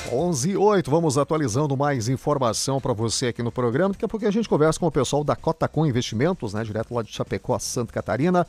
11h08, vamos atualizando mais informação para você aqui no programa. Daqui a pouco a gente conversa com o pessoal da Cotacom Investimentos, né, direto lá de Chapecó, Santa Catarina.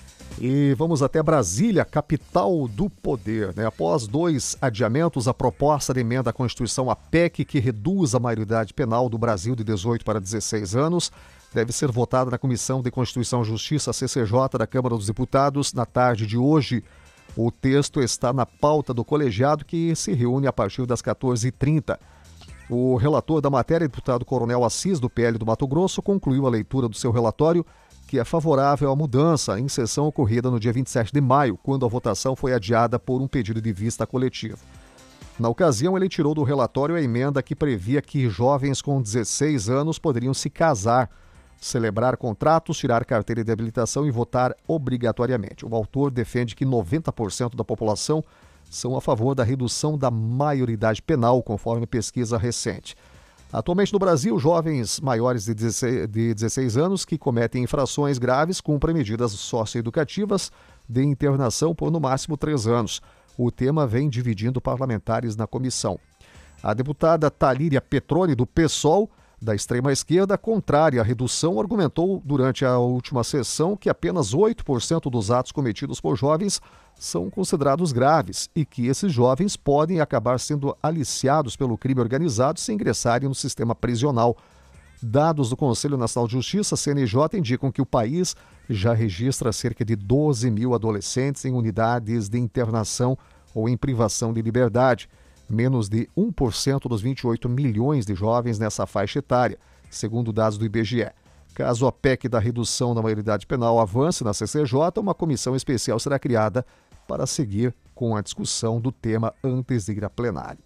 E vamos até Brasília, capital do poder, né? Após 2 adiamentos, a proposta de emenda à Constituição, a PEC, que reduz a maioridade penal do Brasil de 18 para 16 anos, deve ser votada na Comissão de Constituição e Justiça, CCJ, da Câmara dos Deputados, na tarde de hoje. O texto está na pauta do colegiado, que se reúne a partir das 14h30. O relator da matéria, deputado Coronel Assis, do PL do Mato Grosso, concluiu a leitura do seu relatório, que é favorável à mudança em sessão ocorrida no dia 27 de maio, quando a votação foi adiada por um pedido de vista coletivo. Na ocasião, ele tirou do relatório a emenda que previa que jovens com 16 anos poderiam se casar, celebrar contratos, tirar carteira de habilitação e votar obrigatoriamente. O autor defende que 90% da população são a favor da redução da maioridade penal, conforme pesquisa recente. Atualmente no Brasil, jovens maiores de 16 anos que cometem infrações graves cumprem medidas socioeducativas de internação por no máximo 3 anos. O tema vem dividindo parlamentares na comissão. A deputada Talíria Petroni, do PSOL, da extrema-esquerda, contrária à redução, argumentou durante a última sessão que apenas 8% dos atos cometidos por jovens são considerados graves e que esses jovens podem acabar sendo aliciados pelo crime organizado se ingressarem no sistema prisional. Dados do Conselho Nacional de Justiça, CNJ, indicam que o país já registra cerca de 12 mil adolescentes em unidades de internação ou em privação de liberdade. Menos de 1% dos 28 milhões de jovens nessa faixa etária, segundo dados do IBGE. Caso a PEC da redução da maioridade penal avance na CCJ, uma comissão especial será criada para seguir com a discussão do tema antes de ir a plenário.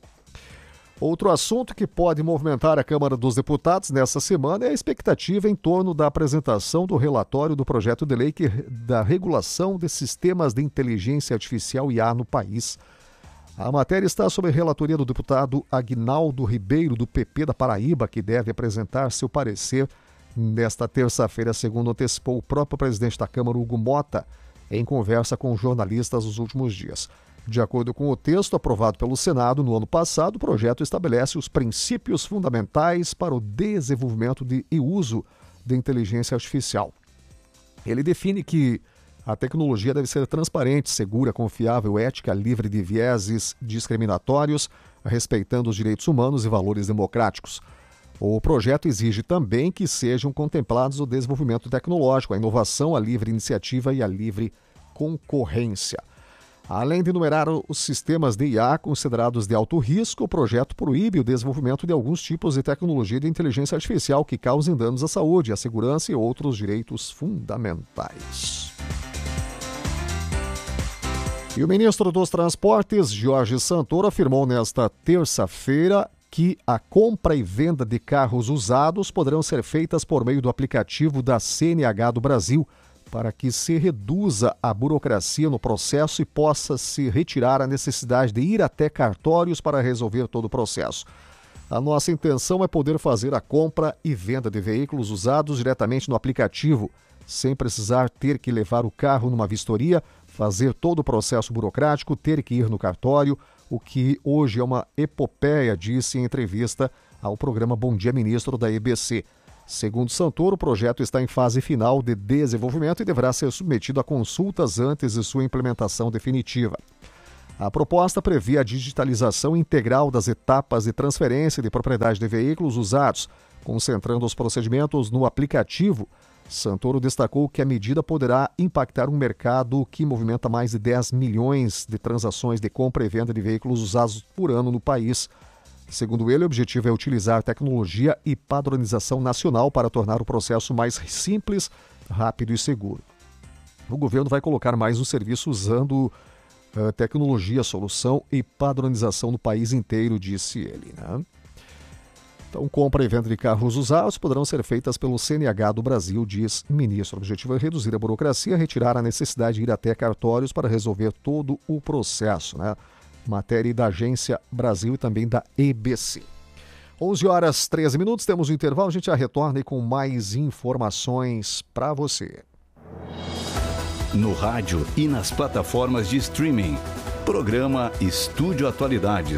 Outro assunto que pode movimentar a Câmara dos Deputados nessa semana é a expectativa em torno da apresentação do relatório do projeto de lei da regulação de sistemas de inteligência artificial IA no país. A matéria está sob a relatoria do deputado Aguinaldo Ribeiro, do PP da Paraíba, que deve apresentar seu parecer nesta terça-feira, segundo antecipou o próprio presidente da Câmara, Hugo Mota, em conversa com jornalistas nos últimos dias. De acordo com o texto aprovado pelo Senado no ano passado, o projeto estabelece os princípios fundamentais para o desenvolvimento e uso de inteligência artificial. Ele define que a tecnologia deve ser transparente, segura, confiável, ética, livre de vieses discriminatórios, respeitando os direitos humanos e valores democráticos. O projeto exige também que sejam contemplados o desenvolvimento tecnológico, a inovação, a livre iniciativa e a livre concorrência. Além de enumerar os sistemas de IA considerados de alto risco, o projeto proíbe o desenvolvimento de alguns tipos de tecnologia de inteligência artificial que causem danos à saúde, à segurança e outros direitos fundamentais. E o ministro dos Transportes, Jorge Santoro, afirmou nesta terça-feira que a compra e venda de carros usados poderão ser feitas por meio do aplicativo da CNH do Brasil, para que se reduza a burocracia no processo e possa se retirar a necessidade de ir até cartórios para resolver todo o processo. A nossa intenção é poder fazer a compra e venda de veículos usados diretamente no aplicativo, sem precisar ter que levar o carro numa vistoria, fazer todo o processo burocrático, ter que ir no cartório, o que hoje é uma epopeia, disse em entrevista ao programa Bom Dia Ministro da EBC. Segundo Santoro, o projeto está em fase final de desenvolvimento e deverá ser submetido a consultas antes de sua implementação definitiva. A proposta prevê a digitalização integral das etapas de transferência de propriedade de veículos usados, concentrando os procedimentos no aplicativo. Santoro destacou que a medida poderá impactar um mercado que movimenta mais de 10 milhões de transações de compra e venda de veículos usados por ano no país. Segundo ele, o objetivo é utilizar tecnologia e padronização nacional para tornar o processo mais simples, rápido e seguro. O governo vai colocar mais um serviço usando tecnologia, solução e padronização no país inteiro, disse ele, né? Então, compra e venda de carros usados poderão ser feitas pelo CNH do Brasil, diz o ministro. O objetivo é reduzir a burocracia, retirar a necessidade de ir até cartórios para resolver todo o processo, né? Matéria da Agência Brasil e também da EBC. 11h13, temos um intervalo, a gente já retorna com mais informações para você. No rádio e nas plataformas de streaming. Programa Estúdio Atualidades.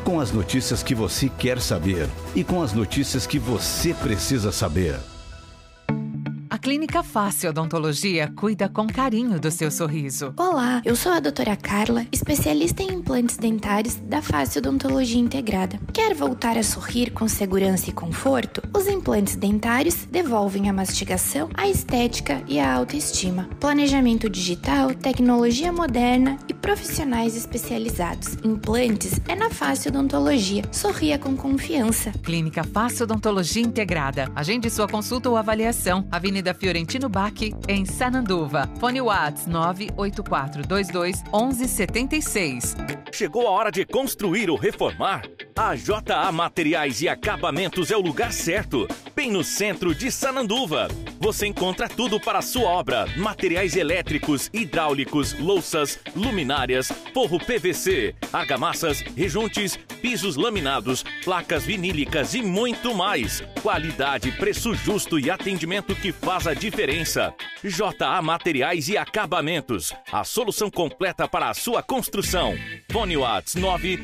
Com as notícias que você quer saber e com as notícias que você precisa saber. A Clínica Face Odontologia cuida com carinho do seu sorriso. Olá, eu sou a doutora Carla, especialista em implantes dentários da Face Odontologia Integrada. Quer voltar a sorrir com segurança e conforto? Os implantes dentários devolvem a mastigação, a estética e a autoestima. Planejamento digital, tecnologia moderna e profissionais especializados. Implantes é na Face Odontologia. Sorria com confiança. Clínica Face Odontologia Integrada. Agende sua consulta ou avaliação. Avenida Fiorentino Bach, em Sananduva. Fone Whats 984221176. Chegou a hora de construir ou reformar? A JA Materiais e Acabamentos é o lugar certo, bem no centro de Sananduva. Você encontra tudo para a sua obra: materiais elétricos, hidráulicos, louças, luminárias, forro PVC, argamassas, rejuntes, pisos laminados, placas vinílicas e muito mais. Qualidade, preço justo e atendimento que faz a diferença. JA Materiais e Acabamentos, a solução completa para a sua construção. Fone Whats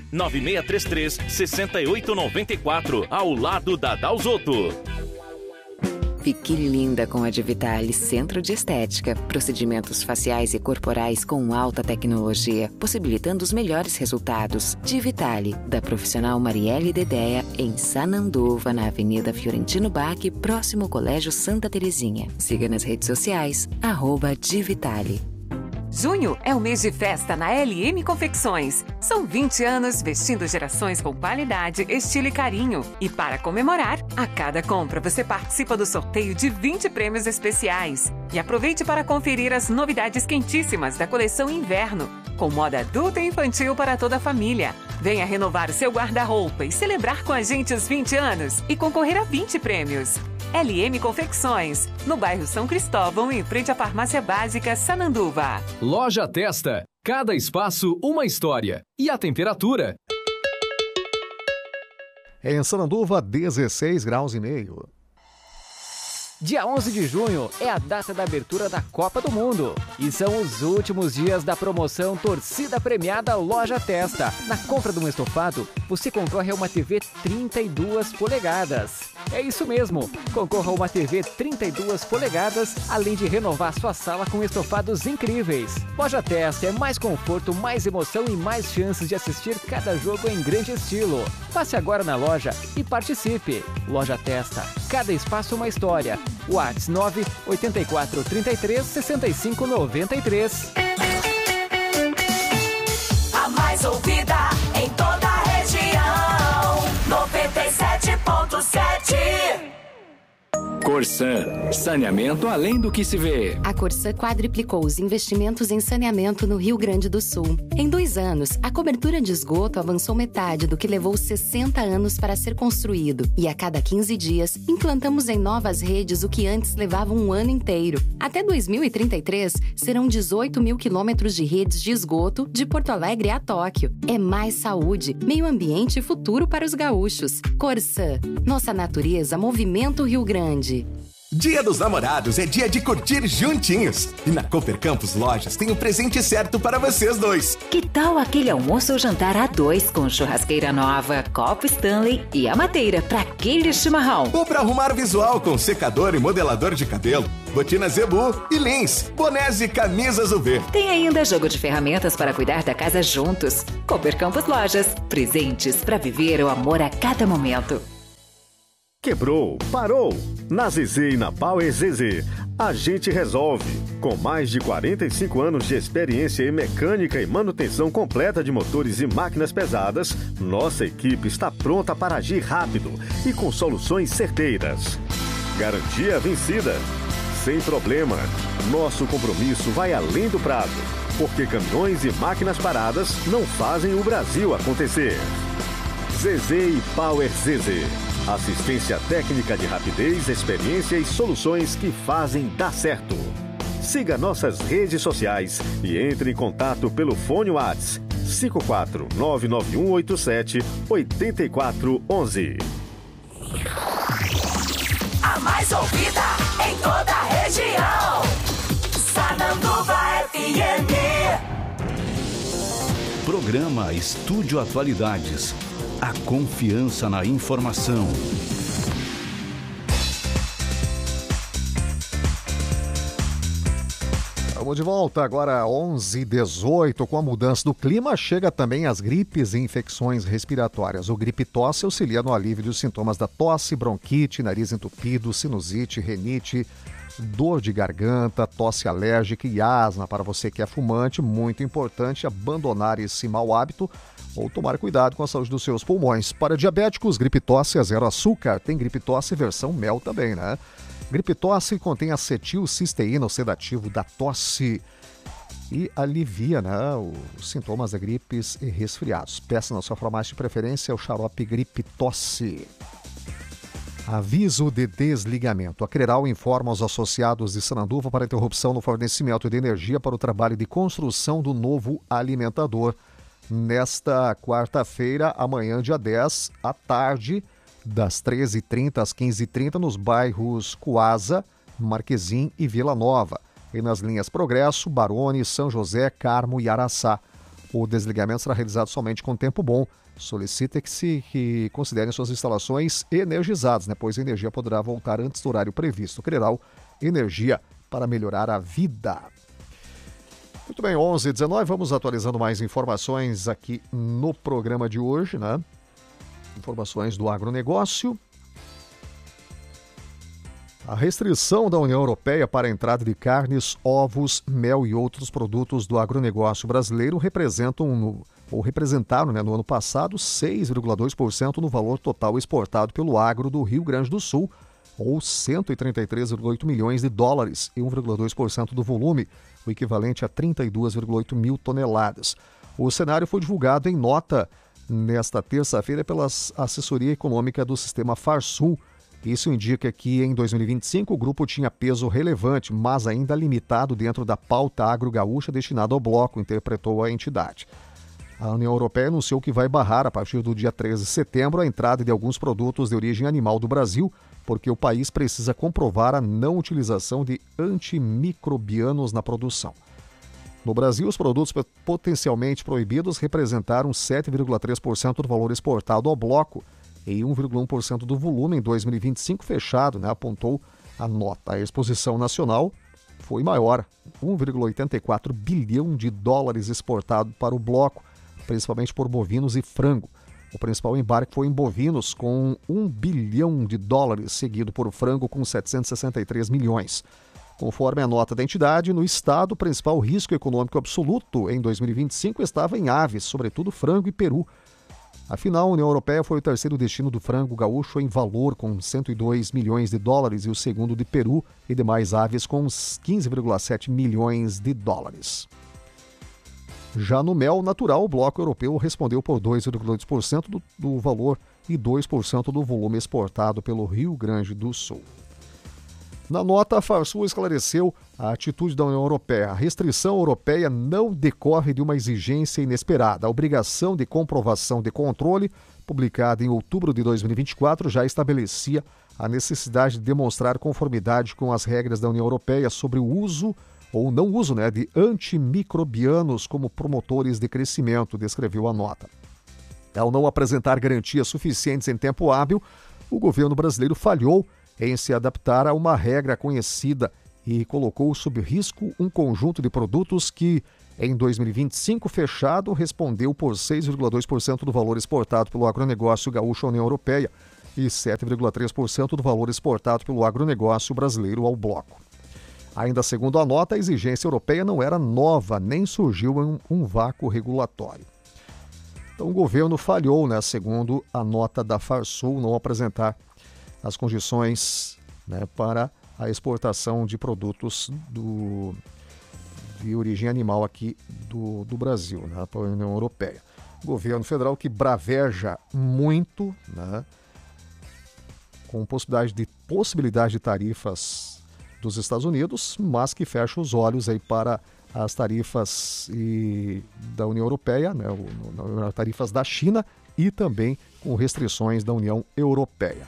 99633-6894, ao lado da Dalzotto. Fique linda com a Divitale Centro de Estética. Procedimentos faciais e corporais com alta tecnologia, possibilitando os melhores resultados. Divitale, da profissional Marielle Dedéia, em Sananduva, na Avenida Fiorentino Bach, próximo ao Colégio Santa Terezinha. Siga nas redes sociais, @Divitale. Junho é o mês de festa na LM Confecções. São 20 anos vestindo gerações com qualidade, estilo e carinho. E para comemorar, a cada compra você participa do sorteio de 20 prêmios especiais. E aproveite para conferir as novidades quentíssimas da coleção Inverno, com moda adulta e infantil para toda a família. Venha renovar o seu guarda-roupa e celebrar com a gente os 20 anos e concorrer a 20 prêmios. LM Confecções, no bairro São Cristóvão, em frente à Farmácia Básica Sananduva. Loja Testa. Cada espaço, uma história. E a temperatura? Em Sananduva, 16 graus e meio. Dia 11 de junho é a data da abertura da Copa do Mundo. E são os últimos dias da promoção Torcida Premiada Loja Testa. Na compra de um estofado, você concorre a uma TV 32 polegadas. É isso mesmo, concorra a uma TV 32 polegadas, além de renovar sua sala com estofados incríveis. Loja Testa é mais conforto, mais emoção e mais chances de assistir cada jogo em grande estilo. Passe agora na loja e participe. Loja Testa, cada espaço uma história. Whats 984336593. A mais ouvida em toda a região, 97.7. Corsan, saneamento além do que se vê. A Corsan quadriplicou os investimentos em saneamento no Rio Grande do Sul. Em 2 anos, a cobertura de esgoto avançou metade do que levou 60 anos para ser construído. E a cada 15 dias, implantamos em novas redes o que antes levava um ano inteiro. Até 2033, serão 18 mil quilômetros de redes de esgoto de Porto Alegre a Tóquio. É mais saúde, meio ambiente e futuro para os gaúchos. Corsan, nossa natureza movimenta o Rio Grande. Dia dos Namorados é dia de curtir juntinhos. E na Cooper Campus Lojas tem o presente certo para vocês dois. Que tal aquele almoço ou jantar a 2 com churrasqueira nova, copo Stanley e a mateira para aquele chimarrão? Ou para arrumar o visual com secador e modelador de cabelo, botina Zebu e Lins, bonés e camisas UV. Tem ainda jogo de ferramentas para cuidar da casa juntos. Cooper Campus Lojas, presentes para viver o amor a cada momento. Quebrou, parou. Na ZZ e na Power ZZ, a gente resolve. Com mais de 45 anos de experiência em mecânica e manutenção completa de motores e máquinas pesadas, nossa equipe está pronta para agir rápido e com soluções certeiras. Garantia vencida. Sem problema. Nosso compromisso vai além do prazo, porque caminhões e máquinas paradas não fazem o Brasil acontecer. ZZ e Power ZZ. Assistência técnica de rapidez, experiência e soluções que fazem dar certo. Siga nossas redes sociais e entre em contato pelo fone Whats 54991878411. A mais ouvida em toda a região, Sananduva FM. Programa Estúdio Atualidades. a confiança na informação. Vamos de volta agora, 11h18. Com a mudança do clima, chega também as gripes e infecções respiratórias. O gripe-tosse auxilia no alívio dos sintomas da tosse, bronquite, nariz entupido, sinusite, renite, dor de garganta, tosse alérgica e asma. Para você que é fumante, muito importante abandonar esse mau hábito ou tomar cuidado com a saúde dos seus pulmões. Para diabéticos, gripe-tosse é zero açúcar. Tem gripe-tosse versão mel também, né? Gripe-tosse contém acetilcisteína, o sedativo da tosse, e alivia, né, os sintomas da gripes e resfriados. Peça na sua farmácia de preferência o xarope gripe-tosse. Aviso de desligamento. A Creral informa aos associados de Sananduva para interrupção no fornecimento de energia para o trabalho de construção do novo alimentador. Nesta quarta-feira, amanhã, dia 10, à tarde, das 13h30 às 15h30, nos bairros Coasa, Marquezim e Vila Nova, e nas linhas Progresso, Barone, São José, Carmo e Araçá. O desligamento será realizado somente com tempo bom. Solicita que considerem suas instalações energizadas, pois a energia poderá voltar antes do horário previsto. Creral, energia para melhorar a vida. Muito bem, 11h19, vamos atualizando mais informações aqui no programa de hoje, né? Informações do agronegócio. A restrição da União Europeia para a entrada de carnes, ovos, mel e outros produtos do agronegócio brasileiro representaram no ano passado 6,2% no valor total exportado pelo agro do Rio Grande do Sul, ou 133,8 milhões de dólares e 1,2% do volume, o equivalente a 32,8 mil toneladas. O cenário foi divulgado em nota nesta terça-feira pela assessoria econômica do sistema Farsul. Isso indica que em 2025 o grupo tinha peso relevante, mas ainda limitado dentro da pauta agro-gaúcha destinada ao bloco, interpretou a entidade. A União Europeia anunciou que vai barrar, a partir do dia 13 de setembro, a entrada de alguns produtos de origem animal do Brasil, porque o país precisa comprovar a não utilização de antimicrobianos na produção. No Brasil, os produtos potencialmente proibidos representaram 7,3% do valor exportado ao bloco e 1,1% do volume em 2025 fechado, apontou a nota. A exposição nacional foi maior, 1,84 bilhão de dólares exportado para o bloco, principalmente por bovinos e frango. O principal embarque foi em bovinos, com 1 bilhão de dólares, seguido por frango com 763 milhões. Conforme a nota da entidade, no estado, o principal risco econômico absoluto em 2025 estava em aves, sobretudo frango e peru. Afinal, a União Europeia foi o terceiro destino do frango gaúcho em valor, com 102 milhões de dólares, e o segundo de peru e demais aves, com 15,7 milhões de dólares. Já no mel natural, o bloco europeu respondeu por 2,2% do valor e 2% do volume exportado pelo Rio Grande do Sul. Na nota, a Farsul esclareceu a atitude da União Europeia. A restrição europeia não decorre de uma exigência inesperada. A obrigação de comprovação de controle, publicada em outubro de 2024, já estabelecia a necessidade de demonstrar conformidade com as regras da União Europeia sobre o uso ou não uso de antimicrobianos como promotores de crescimento, descreveu a nota. Ao não apresentar garantias suficientes em tempo hábil, o governo brasileiro falhou em se adaptar a uma regra conhecida e colocou sob risco um conjunto de produtos que, em 2025 fechado, respondeu por 6,2% do valor exportado pelo agronegócio gaúcho à União Europeia e 7,3% do valor exportado pelo agronegócio brasileiro ao bloco. Ainda segundo a nota, a exigência europeia não era nova, nem surgiu em um vácuo regulatório. Então o governo falhou, segundo a nota da Farsul, não apresentar as condições para a exportação de produtos de origem animal aqui do Brasil, para a União Europeia. O governo federal que braveja muito, com possibilidade de tarifas dos Estados Unidos, mas que fecha os olhos aí para as tarifas da União Europeia, tarifas da China e também com restrições da União Europeia.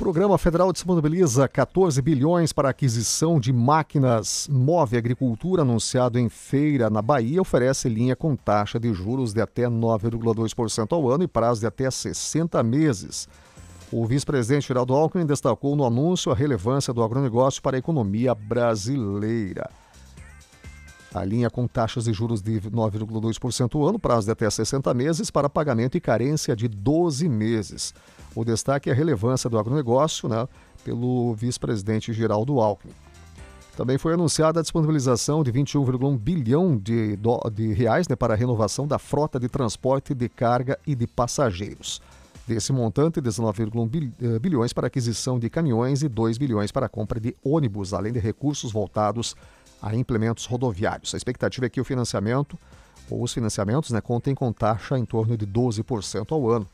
Programa Federal disponibiliza 14 bilhões para aquisição de máquinas. Move Agricultura, anunciado em feira na Bahia, oferece linha com taxa de juros de até 9,2% ao ano e prazo de até 60 meses. O vice-presidente Geraldo Alckmin destacou no anúncio a relevância do agronegócio para a economia brasileira. A linha com taxas de juros de 9,2% ao ano, prazo de até 60 meses, para pagamento e carência de 12 meses. O destaque é a relevância do agronegócio, pelo vice-presidente Geraldo Alckmin. Também foi anunciada a disponibilização de 21,1 bilhão de reais para a renovação da frota de transporte de carga e de passageiros. Desse montante, 19,1 bilhões para aquisição de caminhões e 2 bilhões para a compra de ônibus, além de recursos voltados a implementos rodoviários. A expectativa é que os financiamentos contem com taxa em torno de 12% ao ano.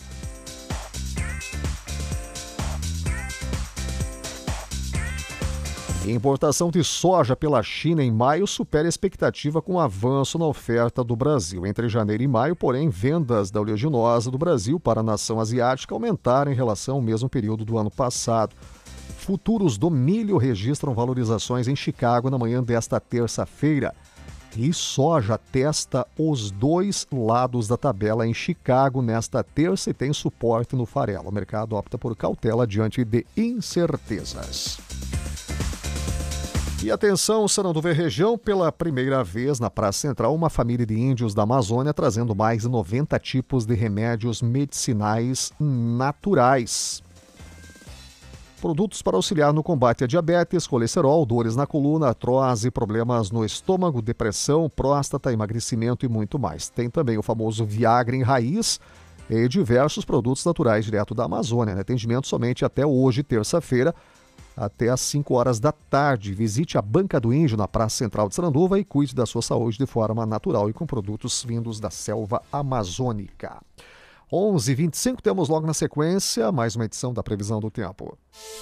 A importação de soja pela China em maio supera a expectativa com avanço na oferta do Brasil. Entre janeiro e maio, porém, vendas da oleaginosa do Brasil para a nação asiática aumentaram em relação ao mesmo período do ano passado. Futuros do milho registram valorizações em Chicago na manhã desta terça-feira. E soja testa os dois lados da tabela em Chicago nesta terça e tem suporte no farelo. O mercado opta por cautela diante de incertezas. E atenção, Sananduva e região, pela primeira vez na Praça Central, uma família de índios da Amazônia trazendo mais de 90 tipos de remédios medicinais naturais. Produtos para auxiliar no combate a diabetes, colesterol, dores na coluna, artrose, problemas no estômago, depressão, próstata, emagrecimento e muito mais. Tem também o famoso Viagra em raiz e diversos produtos naturais direto da Amazônia. Atendimento somente até hoje, terça-feira, até às 5 horas da tarde. Visite a Banca do Índio na Praça Central de Sananduva e cuide da sua saúde de forma natural e com produtos vindos da selva amazônica. 11h25, temos logo na sequência mais uma edição da Previsão do Tempo.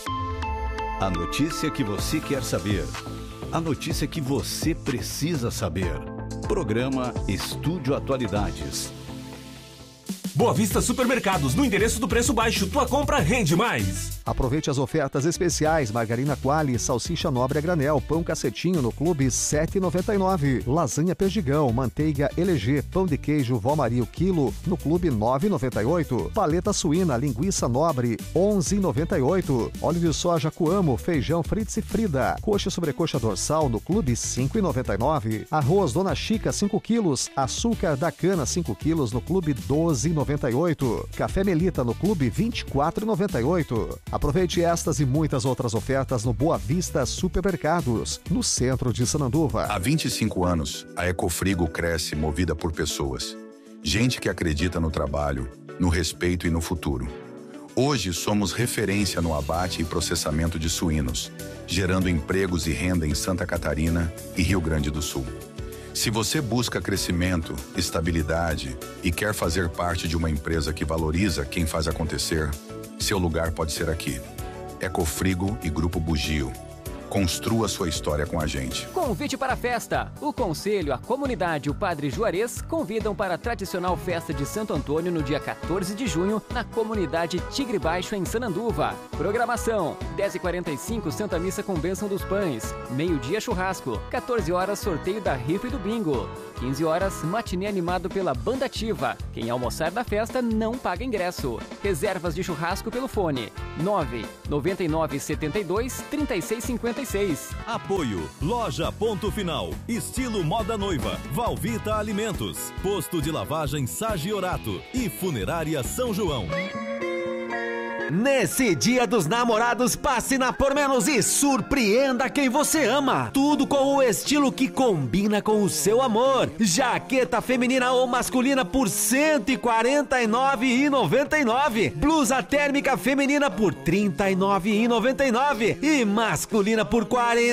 A notícia que você quer saber. A notícia que você precisa saber. Programa Estúdio Atualidades. Boa Vista Supermercados, no endereço do preço baixo, tua compra rende mais. Aproveite as ofertas especiais, margarina Quali, salsicha nobre a granel, pão cacetinho no Clube R$ 7,99. Lasanha Perdigão, manteiga LG, pão de queijo Vó Maria o quilo no Clube R$ 9,98. Paleta suína, linguiça nobre, R$ 11,98. Óleo de soja Coamo, feijão Fritz e Frida, coxa e sobrecoxa dorsal no Clube R$ 5,99. Arroz Dona Chica 5 quilos, açúcar da cana 5 quilos no Clube R$ 12,98. Café Melita no Clube R$ 24,98. Aproveite estas e muitas outras ofertas no Boa Vista Supermercados, no centro de Sananduva. Há 25 anos, a Ecofrigo cresce movida por pessoas. Gente que acredita no trabalho, no respeito e no futuro. Hoje somos referência no abate e processamento de suínos, gerando empregos e renda em Santa Catarina e Rio Grande do Sul. Se você busca crescimento, estabilidade e quer fazer parte de uma empresa que valoriza quem faz acontecer, seu lugar pode ser aqui. Ecofrigo e Grupo Bugio. Construa sua história com a gente. Convite para a festa. O Conselho, a comunidade e o Padre Juarez convidam para a tradicional festa de Santo Antônio no dia 14 de junho, na comunidade Tigre Baixo, em Sananduva. Programação: 10h45, Santa Missa com Bênção dos Pães. Meio-dia, churrasco. 14 horas, sorteio da rifa e do bingo. 15 horas, matinê animado pela Banda Ativa. Quem almoçar da festa não paga ingresso. Reservas de churrasco pelo fone 99972-3656. Apoio: Loja Ponto Final, estilo moda noiva, Valvita Alimentos, Posto de Lavagem Sagiorato e Funerária São João. Nesse Dia dos Namorados, passe na Por Menos e surpreenda quem você ama. Tudo com o estilo que combina com o seu amor. Jaqueta feminina ou masculina por R$ 149,99. Blusa térmica feminina por R$ 39,99 e masculina por R$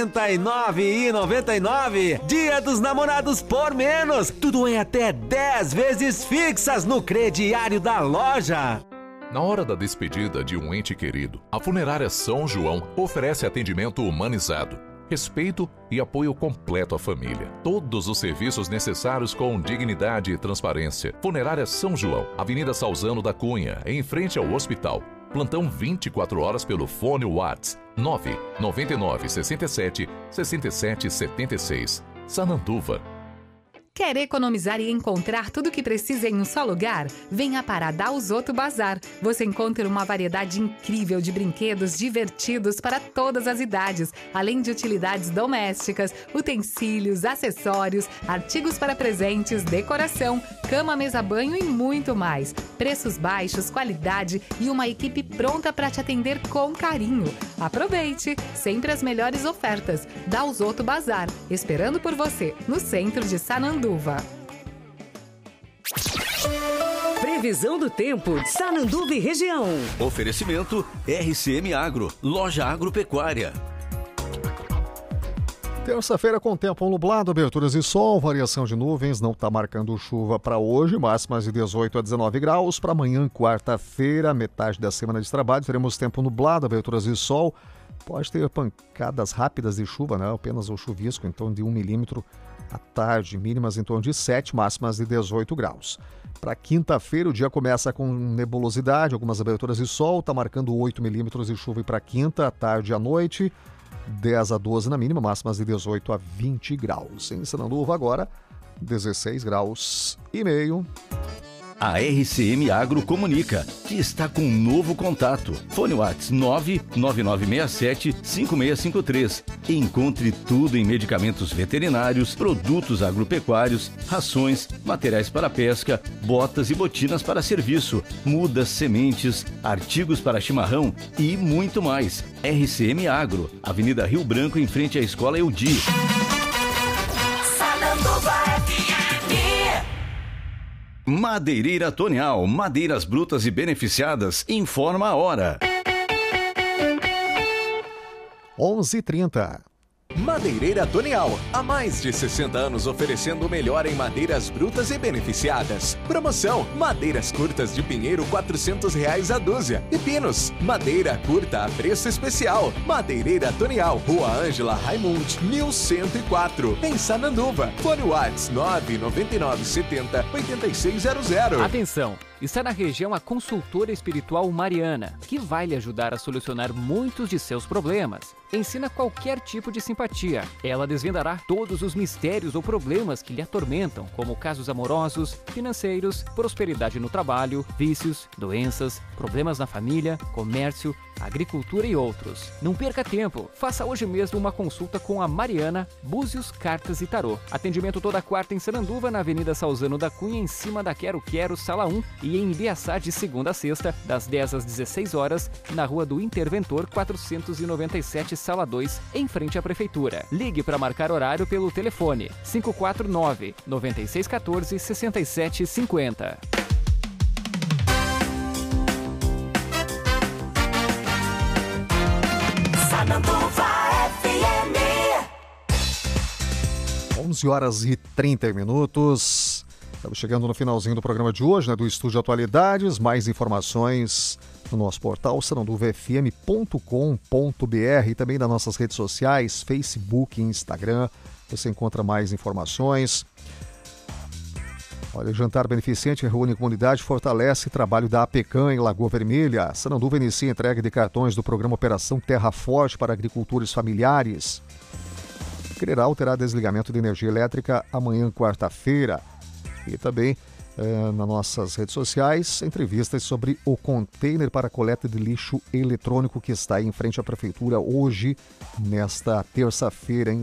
49,99. Dia dos Namorados Por Menos. Tudo em até 10 vezes fixas no crediário da loja. Na hora da despedida de um ente querido, a Funerária São João oferece atendimento humanizado, respeito e apoio completo à família. Todos os serviços necessários com dignidade e transparência. Funerária São João, Avenida Salzano da Cunha, em frente ao hospital. Plantão 24 horas pelo fone WhatsApp 999 67 67 76. Sananduva. Quer economizar e encontrar tudo o que precisa em um só lugar? Venha para Dalzotto Bazar. Você encontra uma variedade incrível de brinquedos divertidos para todas as idades, além de utilidades domésticas, utensílios, acessórios, artigos para presentes, decoração, cama, mesa, banho e muito mais. Preços baixos, qualidade e uma equipe pronta para te atender com carinho. Aproveite! Sempre as melhores ofertas. Dalzotto Bazar, esperando por você, no centro de Sananduva. Previsão do tempo, Sananduva e região. Oferecimento RCM Agro, loja agropecuária. Terça-feira com tempo nublado, aberturas de sol, variação de nuvens, não está marcando chuva para hoje, máximas de 18 a 19 graus. Para amanhã, quarta-feira, metade da semana de trabalho, teremos tempo nublado, aberturas de sol. Pode ter pancadas rápidas de chuva, né? Apenas o chuvisco, então de 1 milímetro à tarde, mínimas em torno de 7, máximas de 18 graus. Para quinta-feira, o dia começa com nebulosidade, algumas aberturas de sol, está marcando 8 milímetros de chuva para quinta, à tarde e à noite, 10 a 12 na mínima, máximas de 18 a 20 graus. Em Sananduva agora, 16 graus e meio. A RCM Agro comunica que está com um novo contato. Fone WhatsApp 99967-5653. Encontre tudo em medicamentos veterinários, produtos agropecuários, rações, materiais para pesca, botas e botinas para serviço, mudas, sementes, artigos para chimarrão e muito mais. RCM Agro, Avenida Rio Branco, em frente à Escola Eudi. Madeireira Tonial, madeiras brutas e beneficiadas, informa a hora. 11h30. Madeireira Tonial, há mais de 60 anos oferecendo o melhor em madeiras brutas e beneficiadas. Promoção, madeiras curtas de pinheiro R$400 a dúzia. E pinos, madeira curta a preço especial. Madeireira Tonial, Rua Ângela Raimundi, 1104, em Sananduva. Fone WhatsApp 999 70 8600. Atenção! Está na região a consultora espiritual Mariana, que vai lhe ajudar a solucionar muitos de seus problemas. Ensina qualquer tipo de simpatia. Ela desvendará todos os mistérios ou problemas que lhe atormentam, como casos amorosos, financeiros, prosperidade no trabalho, vícios, doenças, problemas na família, comércio, agricultura e outros. Não perca tempo. Faça hoje mesmo uma consulta com a Mariana, Búzios, Cartas e Tarô. Atendimento toda quarta em Sananduva, na Avenida Salzano da Cunha, em cima da Quero Quero, Sala 1, e em Ibiaçá, de segunda a sexta, das 10 às 16 horas, na Rua do Interventor 497, Sala 2, em frente à Prefeitura. Ligue para marcar horário pelo telefone 549-9614-6750. Sananduva FM. 11h30. Estamos chegando no finalzinho do programa de hoje, né, do Estúdio Atualidades. Mais informações no nosso portal sananduvafm.com.br e também nas nossas redes sociais, Facebook e Instagram. Você encontra mais informações. Olha, o jantar beneficente reúne comunidade, fortalece trabalho da APECAM em Lagoa Vermelha. Sananduva inicia a entrega de cartões do programa Operação Terra Forte para agricultores familiares. Crerau terá desligamento de energia elétrica amanhã, quarta-feira. E também nas nossas redes sociais, entrevistas sobre o container para coleta de lixo eletrônico que está aí em frente à Prefeitura hoje, nesta terça-feira, em